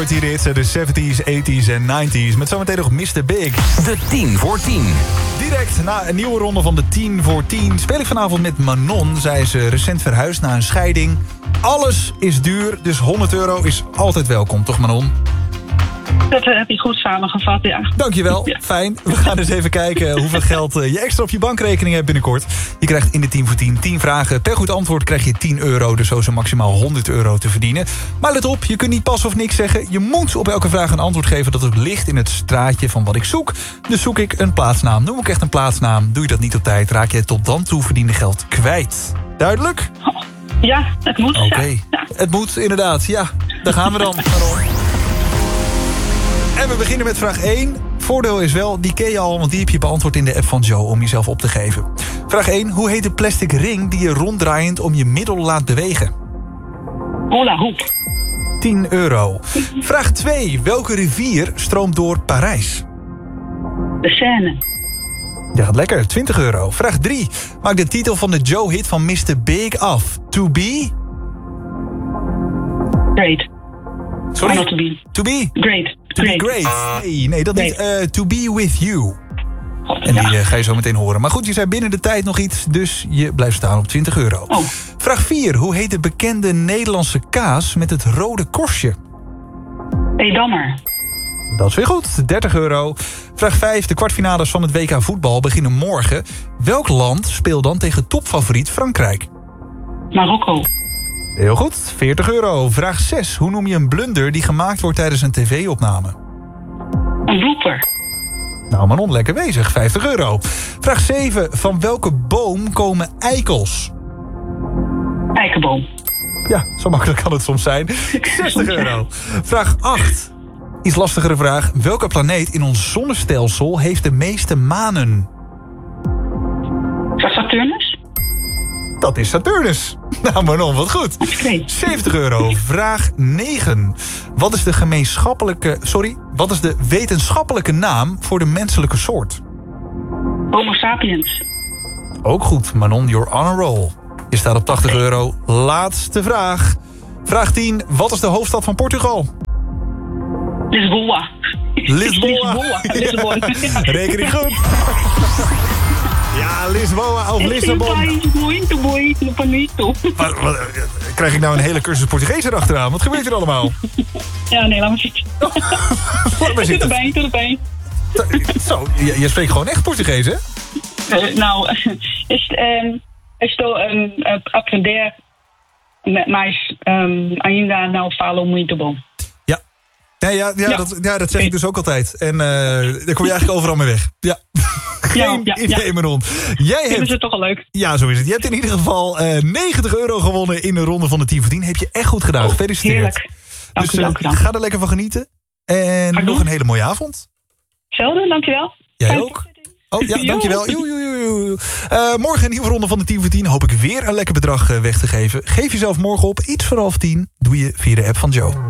party hits, de 70s, 80s en 90s. Met zometeen nog Mr. Big. De 10 voor 10. Direct na een nieuwe ronde van de 10 voor 10 speel ik vanavond met Manon. Zij is recent verhuisd na een scheiding. Alles is duur, dus €100 is altijd welkom, toch Manon? Dat heb je goed samengevat, ja. Dankjewel, Ja. fijn. We gaan eens even kijken hoeveel geld je extra op je bankrekening hebt binnenkort. Je krijgt in de 10 voor 10 10 vragen. Per goed antwoord krijg je €10, dus zo is er maximaal €100 te verdienen. Maar let op, je kunt niet pas of niks zeggen. Je moet op elke vraag een antwoord geven dat ook ligt in het straatje van wat ik zoek. Dus zoek ik een plaatsnaam. Noem ik echt een plaatsnaam. Doe je dat niet op tijd, raak je het tot dan toe verdiende geld kwijt. Duidelijk? Ja, het moet. Oké, Ja. Het moet inderdaad. Ja, daar gaan we dan. En we beginnen met vraag 1. Voordeel is wel, die ken je al, want die heb je beantwoord in de app van Joe om jezelf op te geven. Vraag 1. Hoe heet de plastic ring die je ronddraaiend om je middel laat bewegen? Hula hoop. €10. Vraag 2. Welke rivier stroomt door Parijs? De scène. Ja, gaat lekker. €20. Vraag 3. Maak de titel van de Joe-hit van Mr. Big af. To be? Great. Sorry? Not to be. To be? Great. To be great. Nee, dat niet. To be with you. En Ja. die ga je zo meteen horen. Maar goed, je zei binnen de tijd nog iets, dus je blijft staan op €20. Oh. Vraag 4. Hoe heet de bekende Nederlandse kaas met het rode korstje? Edammer. Dat is weer goed, €30. Vraag 5. De kwartfinales van het WK voetbal beginnen morgen. Welk land speelt dan tegen topfavoriet Frankrijk? Marokko. Heel goed, €40. Vraag 6. Hoe noem je een blunder die gemaakt wordt tijdens een tv-opname? Een blooper. Nou Manon, lekker bezig, €50. Vraag 7. Van welke boom komen eikels? Eikenboom. Ja, zo makkelijk kan het soms zijn. €60. Vraag 8. Iets lastigere vraag. Welke planeet in ons zonnestelsel heeft de meeste manen? Saturnus. Dat is Saturnus. Nou Manon, wat goed. Oké. €70. Vraag 9. Wat is de wetenschappelijke naam voor de menselijke soort? Homo sapiens. Ook goed, Manon, you're on a roll. Je staat op €80. Laatste vraag. Vraag 10. Wat is de hoofdstad van Portugal? Lisboa. Lisboa. Lissabon. Rekening goed. Ja, Lisboa of Lissabon. Muito bonito. Wat, krijg ik nou een hele cursus Portugees erachteraan? Wat gebeurt hier allemaal? Ja, nee, laat maar zitten. Laat maar zitten. Tudo bem. Zo, je spreekt gewoon echt Portugees, hè? Nou, estou a aprender, mas ainda não falo muito bom. Ja, dat zeg ik dus ook altijd. En daar kom je eigenlijk overal mee weg. Ja. Geen idee, Manon. Vinden ze toch al leuk? Ja, zo is het. Je hebt in ieder geval €90 gewonnen in de ronde van de 10 voor 10. Heb je echt goed gedaan. Gefeliciteerd. Heerlijk. Dank u. Ga er lekker van genieten. En nog een hele mooie avond. Zelden, dankjewel. Jij ook? Oh ja, dankjewel. Joe. Morgen een nieuwe ronde van de 10 voor 10. Hoop ik weer een lekker bedrag weg te geven. Geef jezelf morgen op. Iets voor 9:30. Doe je via de app van Joe.